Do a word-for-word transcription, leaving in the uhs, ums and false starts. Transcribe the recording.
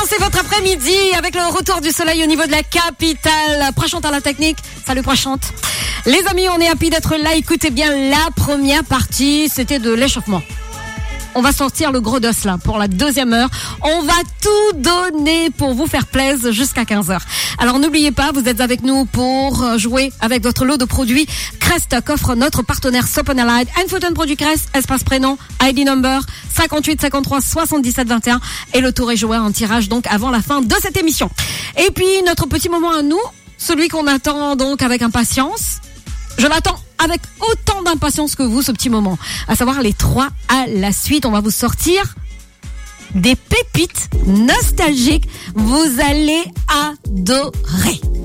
commencer votre après-midi avec le retour du soleil au niveau de la capitale. Prachante à la technique. Salut Prachante. Les amis, on est happy d'être là. Écoutez bien, la première partie, c'était de l'échauffement. On va sortir le gros dos là pour la deuxième heure. On va tout donner pour vous faire plaisir jusqu'à quinze heures. Alors n'oubliez pas, vous êtes avec nous pour jouer avec votre lot de produits Crest qu'offre notre partenaire Soponalide. Infoten Produit Crest, espace prénom, I D number cinquante-huit cinquante-trois soixante-dix-sept vingt et un. Et le tour est joué en tirage donc avant la fin de cette émission. Et puis notre petit moment à nous, celui qu'on attend donc avec impatience. Je l'attends avec autant d'impatience que vous, ce petit moment. À savoir les trois à la suite. On va vous sortir des pépites nostalgiques. Vous allez adorer.